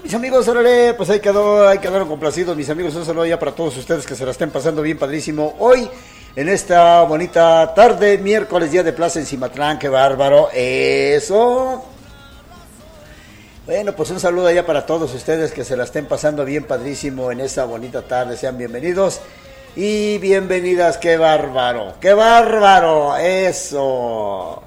Mis amigos, órale, pues ahí quedaron complacidos, mis amigos. Un saludo ya para todos ustedes que se la estén pasando bien padrísimo hoy, en esta bonita tarde, miércoles, día de plaza en Cimatlán. Qué bárbaro, eso. Bueno, pues un saludo allá para todos ustedes que se la estén pasando bien padrísimo en esta bonita tarde. Sean bienvenidos y bienvenidas. Qué bárbaro, eso.